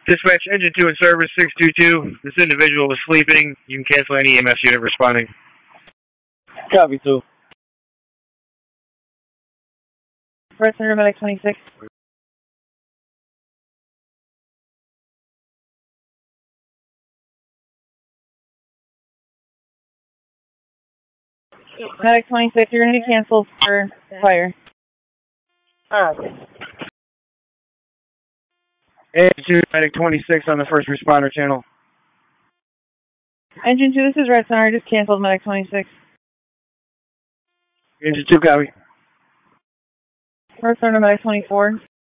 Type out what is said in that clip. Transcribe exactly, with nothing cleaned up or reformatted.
Dispatch, engine two in service, six two two. This individual was sleeping. You can cancel any E M S unit responding. Copy, two. Red Center, Medic twenty-six. Medic twenty-six, you're going to be canceled for fire. Alright. Engine two, Medic twenty-six on the first responder channel. Engine two, this is Red Center, just canceled Medic twenty-six. Engine two, copy. Red Center, Medic twenty-four.